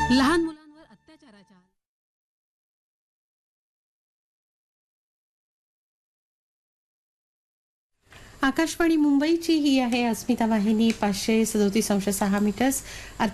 लहान मुलांवर अत्याचाराच्या आकाशवाणी मुंबईची ही आहे अस्मिता वाहिनी 537.6 मीटर्स